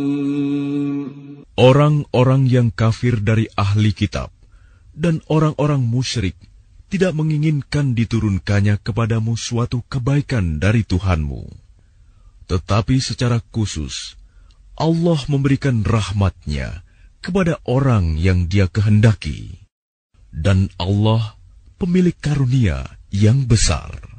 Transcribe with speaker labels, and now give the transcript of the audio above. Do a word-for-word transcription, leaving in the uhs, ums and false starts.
Speaker 1: Orang-orang yang kafir dari ahli kitab dan orang-orang musyrik tidak menginginkan diturunkannya kepadamu suatu kebaikan dari Tuhanmu. Tetapi secara khusus, Allah memberikan rahmat-Nya kepada orang yang Dia kehendaki. Dan Allah pemilik karunia yang besar.